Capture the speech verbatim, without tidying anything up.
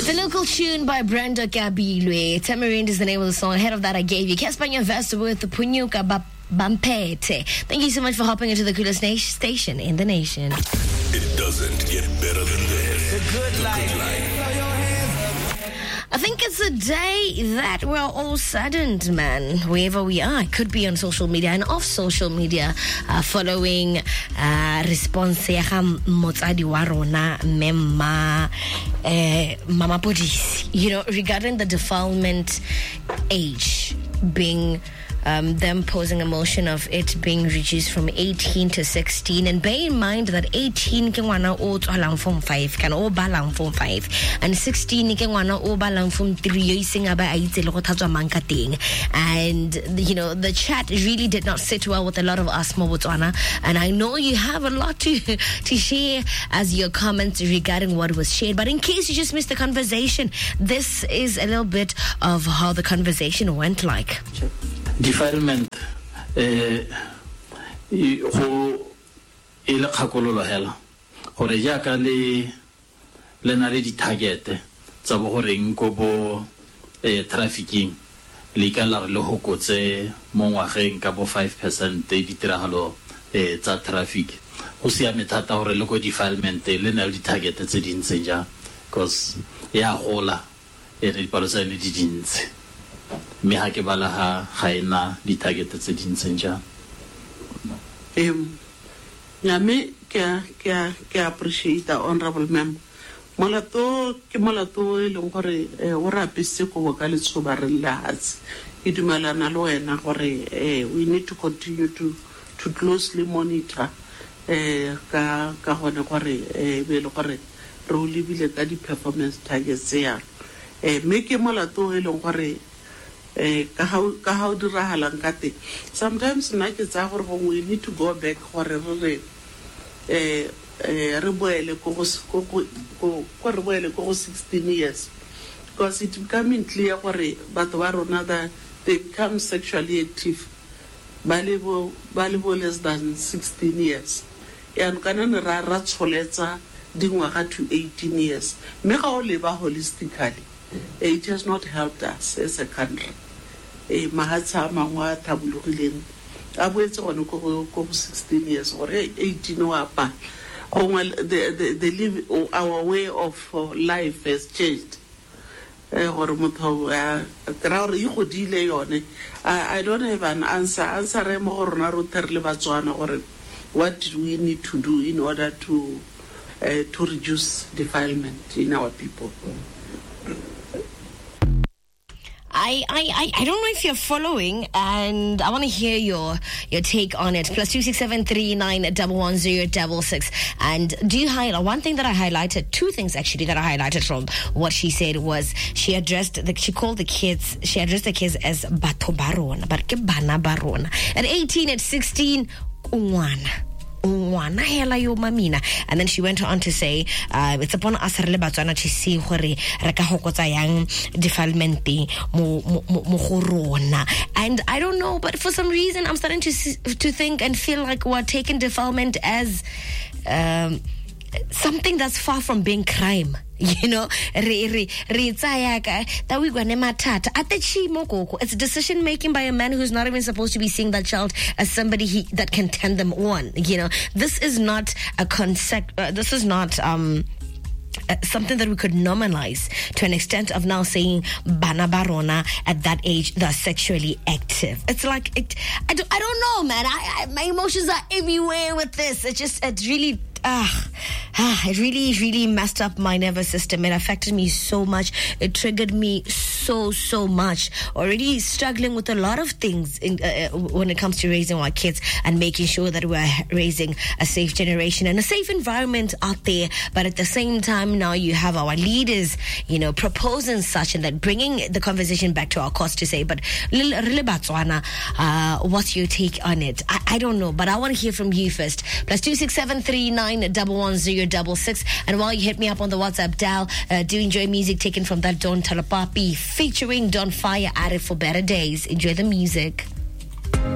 The local tune by Brenda Gabilwe. Tamarind is the name of the song. Ahead of that, I gave you Caspania Vesta with the Punyuka Bampete. Thank you so much for hopping into the coolest na- station in the nation. It doesn't get better than this. The good life. Good life. I think it's a day that we're all saddened, man, wherever we are. It could be on social media and off social media, uh, following uh, response ya ga motsadi wa rona Memma uh, Mama Podisi, you know, regarding the defilement age being Um, them posing a motion of it being reduced from eighteen to sixteen, and bear in mind that eighteen ke ngwana o tswalang form five kana o balang form five, and sixteen ke ngwana o balang form three yo iseng aba a itse le go thatswa mang ka teng. And you know, the chat really did not sit well with a lot of us mo Botswana, and I know you have a lot to to share as your comments regarding what was shared, but in case you just missed the conversation, this is a little bit of how the conversation went like. Defilement eh go ile khakololo hela gore ja ka le le na le di target tsa bo gore eng go bo eh trafficking le ka la le hokotse mo ngwageng ka bo five percent di tiragalo eh tsa traffic go sia methata gore le go defilement le na le di target tse dintse ja because ya gola e re palosa le di dintse me ha ke bala ha ga ena di target tse dintseng ja em ya me ke ke ke appreciate honorable ma'am molato ke molato e leng gore o rapise go boka le tshoba re latse ke dumelana le wena gore we need to continue to to closely monitor eh ka ka gone gore e be le gore re o lebile ka di performance targets ya eh me ke molato e leng gore eh ka how ka how dirahalang ka te sometimes nna ke tsa gore we need to go back gore re eh eh re boele go go go re boele go sixteen years, because it becoming clear gore batho ba rona that they become sexually active ba le bo ba le bo less than sixteen years, and kana ne ra ra tsholetsa dingwaga to eighteen years. Me ga o leba holistically, it has not helped us as a country. E mahatsa mangwa tabulogileng a boetse gone go go sixteen years or eighteen wa pa the the the live our way of life has changed. Eh gore motho a tra re go dile yone. I don't have an answer answer re mo go rona ro terle Batswana gore what do we need to do in order to uh, to reduce defilement in our people. I, I, I don't know if you're following, and I want to hear your your take on it. Plus two six seven three nine double one zero double six. And do you highlight one thing that I highlighted? Two things actually that I highlighted from what she said was she addressed the, she called the kids she addressed the kids as batho barona, but ke bana barona. At eighteen, at sixteen, one. And then she went on to say uh, it's upon us re le Batswana to see gore re ka hokotsa yang defilement mo mo go rona. And I don't know, but for some reason I'm starting to see, to think and feel like we're taking defilement as um, something that's far from being crime. You know, re re re tsayaka that we gonna matata at the chimoko. It's decision making by a man who's not even supposed to be seeing that child as somebody he, that can tend them on. You know, this is not a concept. Uh, this is not um. Uh, something that we could normalize to an extent of now saying bana barona at that age they're sexually active. It's like it, I, do, I don't know, man. I, I, my emotions are everywhere with this. It just it really ah, ah it really really messed up my nervous system. It affected me so much. It triggered me so so much. Already struggling with a lot of things in, uh, when it comes to raising our kids and making sure that we're raising a safe generation and a safe environment out there. But at the same time, now you have our leaders, you know, proposing such and that, bringing the conversation back to our cause to say, but Rile Batswana, uh, what's your take on it? I, I don't know, but I want to hear from you first. Plus two six seven three nine double one zero double six. And while you hit me up on the WhatsApp dial, uh, do enjoy music taken from that Don Talapapi featuring Don Fire at it for better days. Enjoy the music.